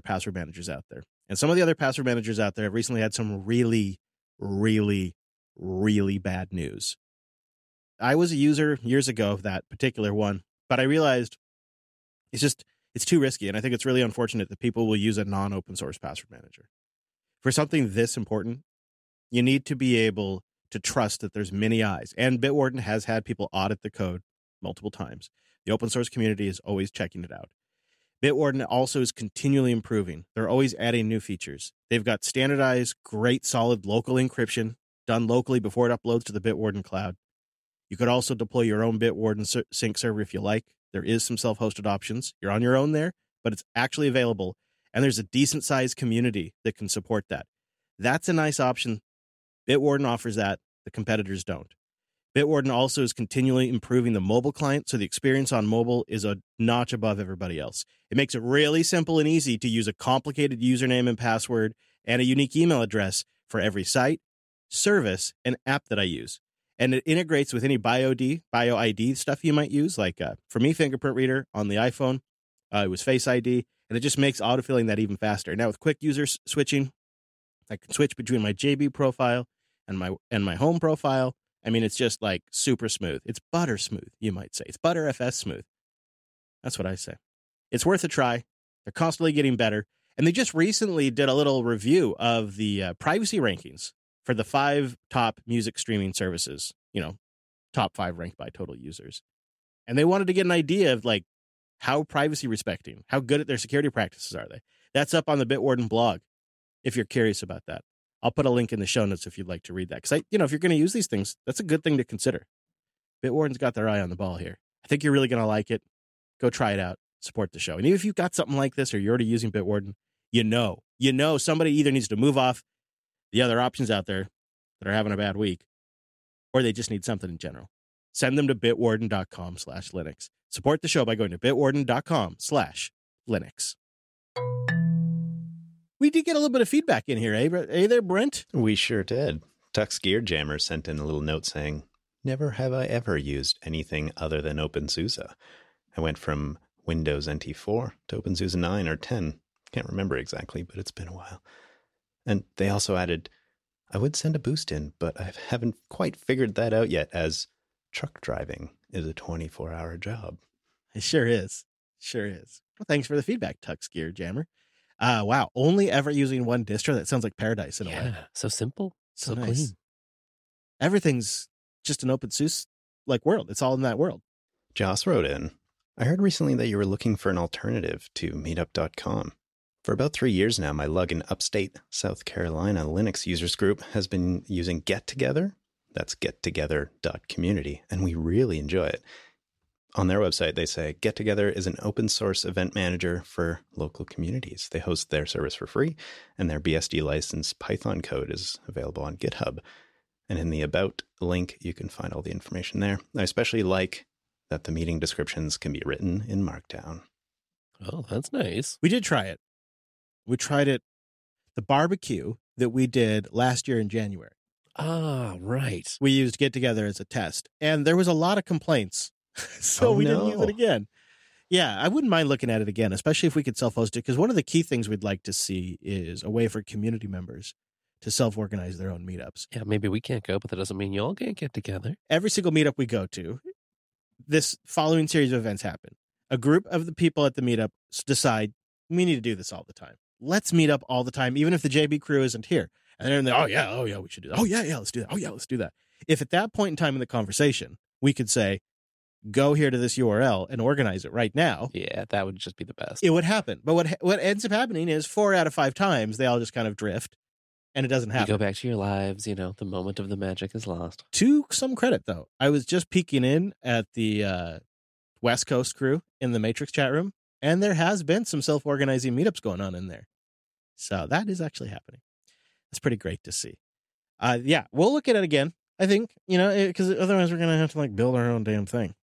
password managers out there. And some of the other password managers out there have recently had some really, really, really bad news. I was a user years ago of that particular one, but I realized it's too risky. And I think it's really unfortunate that people will use a non-open source password manager. For something this important, you need to be able to trust that there's many eyes. And Bitwarden has had people audit the code multiple times. The open source community is always checking it out. Bitwarden also is continually improving. They're always adding new features. They've got standardized, great, solid local encryption done locally before it uploads to the Bitwarden cloud. You could also deploy your own Bitwarden sync server if you like. There is some self-hosted options. You're on your own there, but it's actually available. And there's a decent-sized community that can support that. That's a nice option. Bitwarden offers that. The competitors don't. Bitwarden also is continually improving the mobile client, so the experience on mobile is a notch above everybody else. It makes it really simple and easy to use a complicated username and password and a unique email address for every site, service, and app that I use. And it integrates with any BioID stuff you might use. Like for me, fingerprint reader on the iPhone, it was Face ID, and it just makes autofilling that even faster. Now with quick user switching, I can switch between my JB profile and my home profile. I mean, it's just like super smooth. It's butter smooth, you might say. It's butter FS smooth. That's what I say. It's worth a try. They're constantly getting better. And they just recently did a little review of the privacy rankings for the 5 top music streaming services, top 5 ranked by total users. And they wanted to get an idea of like how privacy respecting, how good at their security practices are they. That's up on the Bitwarden blog if you're curious about that. I'll put a link in the show notes if you'd like to read that. Because, if you're going to use these things, that's a good thing to consider. Bitwarden's got their eye on the ball here. I think you're really going to like it. Go try it out. Support the show. And even if you've got something like this or you're already using Bitwarden, you know somebody either needs to move off the other options out there that are having a bad week, or they just need something in general. Send them to bitwarden.com/Linux. Support the show by going to bitwarden.com/Linux. We did get a little bit of feedback in here, eh? Hey there, Brent? We sure did. Tux Gear Jammer sent in a little note saying, "Never have I ever used anything other than OpenSUSE. I went from Windows NT4 to OpenSUSE 9 or 10. Can't remember exactly, but it's been a while." And they also added, "I would send a boost in, but I haven't quite figured that out yet, as truck driving is a 24-hour job." It sure is. Sure is. Well, thanks for the feedback, Tux Gear Jammer. Wow. Only ever using one distro? That sounds like paradise in a way. So simple. So nice. clean. Everything's just an OpenSUSE like world. It's all in that world. Joss wrote in, "I heard recently that you were looking for an alternative to meetup.com. For about 3 years now, my lug in upstate South Carolina Linux users group has been using Get Together. That's gettogether.community, and we really enjoy it. On their website, they say Get Together is an open source event manager for local communities. They host their service for free, and their BSD licensed Python code is available on GitHub. And in the About link, you can find all the information there. I especially like that the meeting descriptions can be written in Markdown." Oh, that's nice. We did try it. We tried it, the barbecue that we did last year in January. Ah, right. We used Get Together as a test, and there was a lot of complaints. So we didn't use it again. Yeah, I wouldn't mind looking at it again, especially if we could self-host it, because one of the key things we'd like to see is a way for community members to self-organize their own meetups. Yeah, maybe we can't go, but that doesn't mean y'all can't get together. Every single meetup we go to, this following series of events happen. A group of the people at the meetup decide, we need to do this all the time. Let's meet up all the time, even if the JB crew isn't here. And then they're, oh yeah, we should do that. Oh yeah, let's do that. Oh yeah, let's do that. If at that point in time in the conversation, we could say, go here to this URL and organize it right now. Yeah, that would just be the best. It would happen. But what ends up happening is 4 out of 5 times, they all just kind of drift and it doesn't happen. You go back to your lives, the moment of the magic is lost. To some credit, though, I was just peeking in at the West Coast crew in the Matrix chat room, and there has been some self-organizing meetups going on in there. So that is actually happening. That's pretty great to see. Yeah, we'll look at it again, I think, because otherwise we're going to have to build our own damn thing.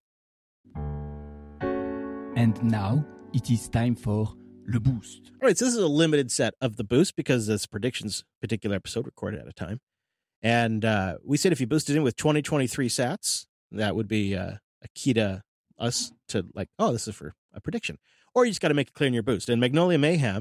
And now it is time for Le Boost. All right, so this is a limited set of the Boost because this predictions particular episode recorded at a time. And we said if you boosted in with 2023 sats, that would be a key to us to this is for a prediction. Or you just got to make it clear in your boost. And Magnolia Mayhem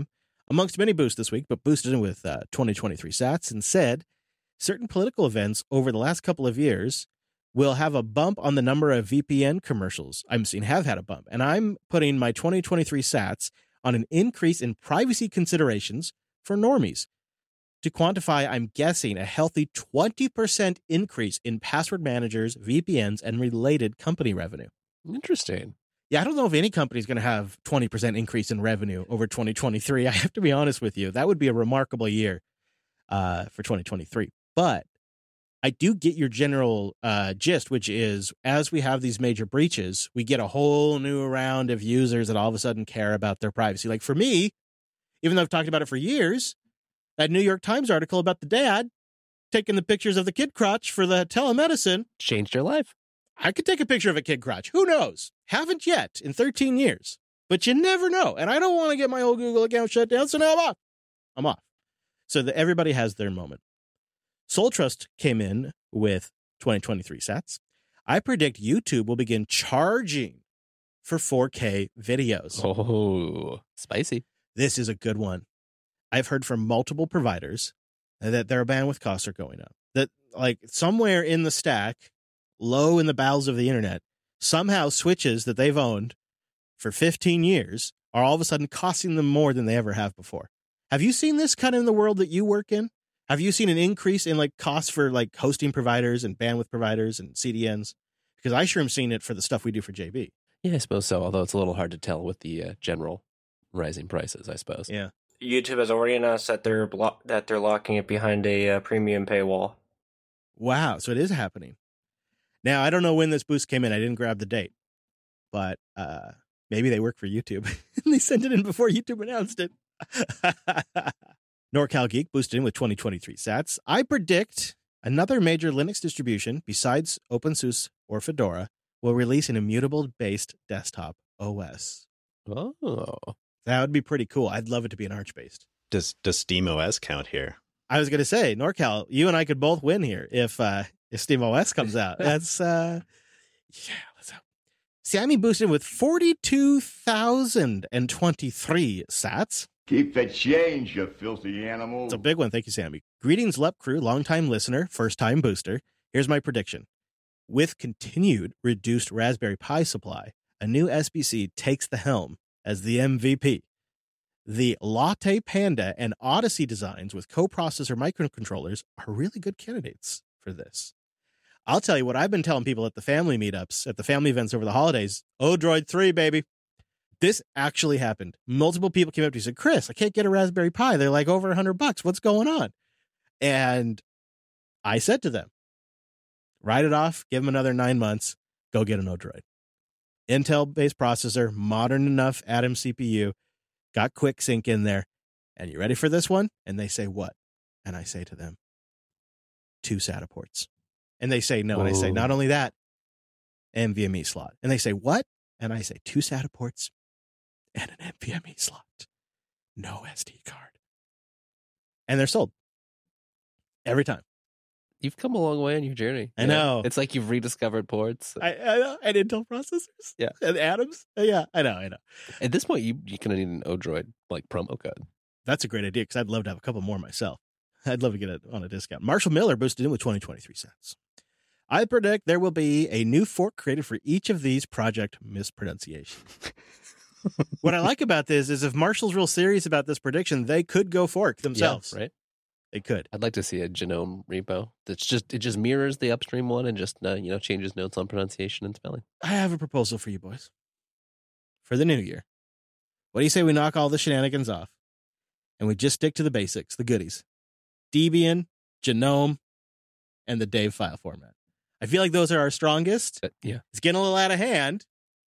amongst many boosts this week, but boosted in with 2023 sats and said certain political events over the last couple of years will have a bump on the number of VPN commercials I'm seeing have had a bump. And I'm putting my 2023 sats on an increase in privacy considerations for normies. To quantify, I'm guessing a healthy 20% increase in password managers, VPNs, and related company revenue. Interesting. Yeah, I don't know if any company is going to have 20% increase in revenue over 2023. I have to be honest with you. That would be a remarkable year for 2023. But I do get your general gist, which is as we have these major breaches, we get a whole new round of users that all of a sudden care about their privacy. Like for me, even though I've talked about it for years, that New York Times article about the dad taking the pictures of the kid crotch for the telemedicine. Changed your life. I could take a picture of a kid crotch. Who knows? Haven't yet in 13 years. But you never know. And I don't want to get my whole Google account shut down, so now I'm off. So everybody has their moment. Soul Trust came in with 2023 sats. I predict YouTube will begin charging for 4K videos. Oh, spicy. This is a good one. I've heard from multiple providers that their bandwidth costs are going up. That like somewhere in the stack, low in the bowels of the internet, somehow switches that they've owned for 15 years are all of a sudden costing them more than they ever have before. Have you seen this kind of in the world that you work in? Have you seen an increase in like costs for like hosting providers and bandwidth providers and CDNs? Because I sure am seeing it for the stuff we do for JB. Yeah, I suppose so. Although it's a little hard to tell with the general rising prices, I suppose. Yeah. YouTube has already announced that they're locking it behind a premium paywall. Wow. So it is happening. Now, I don't know when this boost came in. I didn't grab the date. But maybe they work for YouTube. and they sent it in before YouTube announced it. NorCal Geek boosted in with 2023 sats. I predict another major Linux distribution besides OpenSUSE or Fedora will release an immutable-based desktop OS. Oh. That would be pretty cool. I'd love it to be an Arch-based. Does SteamOS count here? I was going to say, NorCal, you and I could both win here if SteamOS comes out. That's, let's hope. Sammy boosted with 42,023 sats. Keep the change, you filthy animal. It's a big one. Thank you, Sammy. Greetings, LEP crew, longtime listener, first-time booster. Here's my prediction. With continued reduced Raspberry Pi supply, a new SBC takes the helm as the MVP. The Latte Panda and Odyssey designs with coprocessor microcontrollers are really good candidates for this. I'll tell you what I've been telling people at the family meetups, at the family events over the holidays. Odroid 3, baby. This actually happened. Multiple people came up to me and said, Chris, I can't get a Raspberry Pi. They're like over $100. What's going on? And I said to them, write it off, give them another 9 months, go get an Odroid. Intel-based processor, modern enough Atom CPU, got quick sync in there. And you ready for this one? And they say, what? And I say to them, 2 SATA ports. And they say, no. Whoa. And I say, not only that, NVMe slot. And they say, what? And I say, 2 SATA ports and an NVMe slot. No SD card. And they're sold. Every time. You've come a long way on your journey. I know. It's like you've rediscovered ports. I know. And Intel processors. Yeah. And Atoms. Yeah, I know. At this point, you kind of need an Odroid like promo code. That's a great idea because I'd love to have a couple more myself. I'd love to get it on a discount. Marshall Miller boosted in with 2023 cents. I predict there will be a new fork created for each of these project mispronunciations. What I like about this is if Marshall's real serious about this prediction, they could go fork themselves. Yeah, right? They could. I'd like to see a Genome repo it just mirrors the upstream one and just changes notes on pronunciation and spelling. I have a proposal for you boys for the new year. What do you say we knock all the shenanigans off and we just stick to the basics, the goodies? Debian, Genome, and the Dave file format. I feel like those are our strongest. Yeah. It's getting a little out of hand.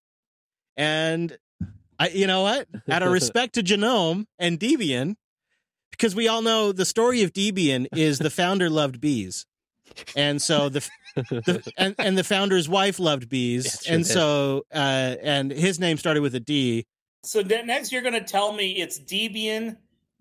And you know what? Out of respect to Genome and Debian, because we all know the story of Debian is the founder loved bees. And so the founder's wife loved bees. Yeah, sure and did. so and his name started with a D. So next you're going to tell me it's Debian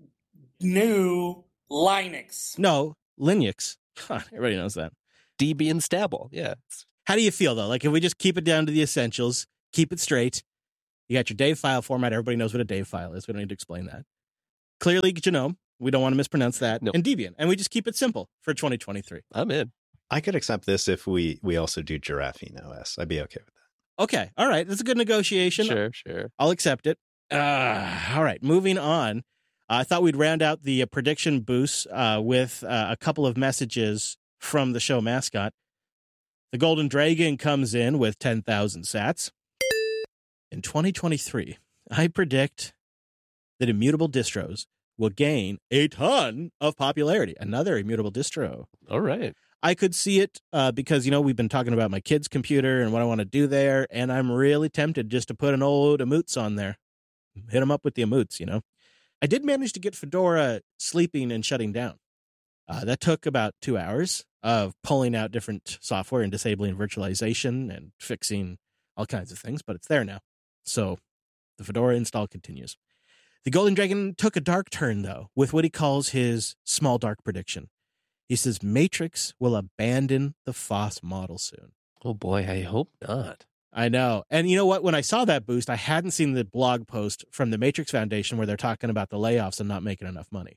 new Linux. No, Linux. Everybody knows that. Debian Stable. Yeah. How do you feel, though? Like, if we just keep it down to the essentials, keep it straight. You got your Dave file format. Everybody knows what a Dave file is. We don't need to explain that. clearly GNOME. We don't want to mispronounce that. Nope. And Debian. And we just keep it simple for 2023. I'm in. I could accept this if we also do Giraffine OS. I'd be okay with that. Okay. All right. That's a good negotiation. Sure. I'll accept it. All right. Moving on. I thought we'd round out the prediction boost with a couple of messages from the show mascot. The Golden Dragon comes in with 10,000 sats. In 2023, I predict that Immutable Distros will gain a ton of popularity. Another Immutable Distro. All right. I could see it because, we've been talking about my kid's computer and what I want to do there, and I'm really tempted just to put an old Amoots on there. Hit them up with the Amoots, I did manage to get Fedora sleeping and shutting down. That took about 2 hours of pulling out different software and disabling virtualization and fixing all kinds of things, but it's there now. So the Fedora install continues. The Golden Dragon took a dark turn, though, with what he calls his small dark prediction. He says Matrix will abandon the FOSS model soon. Oh boy, I hope not. I know. And you know what? When I saw that boost, I hadn't seen the blog post from the Matrix Foundation where they're talking about the layoffs and not making enough money.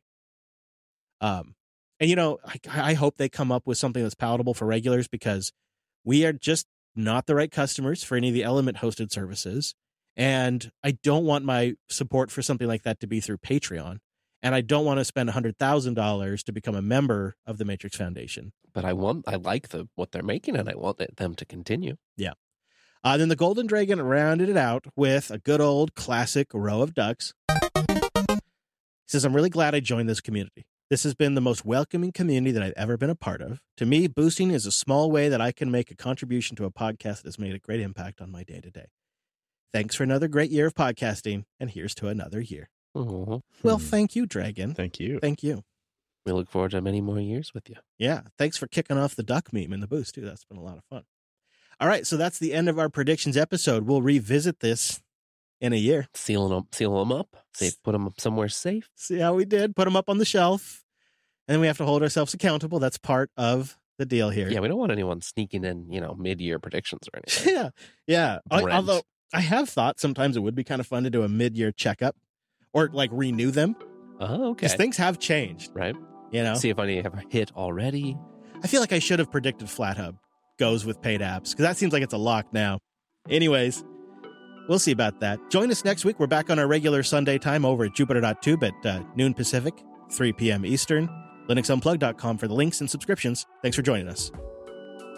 And I hope they come up with something that's palatable for regulars, because we are just not the right customers for any of the Element hosted services. And I don't want my support for something like that to be through Patreon. And I don't want to spend $100,000 to become a member of the Matrix Foundation. But I like what they're making, and I want them to continue. Yeah. Then the Golden Dragon rounded it out with a good old classic row of ducks. He says, I'm really glad I joined this community. This has been the most welcoming community that I've ever been a part of. To me, boosting is a small way that I can make a contribution to a podcast that has made a great impact on my day-to-day. Thanks for another great year of podcasting, and here's to another year. Mm-hmm. Well, thank you, Dragon. Thank you. Thank you. We look forward to many more years with you. Yeah, thanks for kicking off the duck meme in the boost, too. That's been a lot of fun. All right, so that's the end of our predictions episode. We'll revisit this in a year. Seal them up. Put them up somewhere safe. See how we did. Put them up on the shelf. And then we have to hold ourselves accountable. That's part of the deal here. Yeah, we don't want anyone sneaking in, mid-year predictions or anything. Yeah. Brent. Although I have thought sometimes it would be kind of fun to do a mid-year checkup or renew them. Oh, okay. Because things have changed. Right. See if any have hit already. I feel like I should have predicted FlatHub goes with paid apps, because that seems like it's a lock now. Anyways, we'll see about that. Join us next week. We're back on our regular Sunday time over at Jupiter.tube at noon Pacific, 3 p.m. Eastern. LinuxUnplugged.com for the links and subscriptions. Thanks for joining us.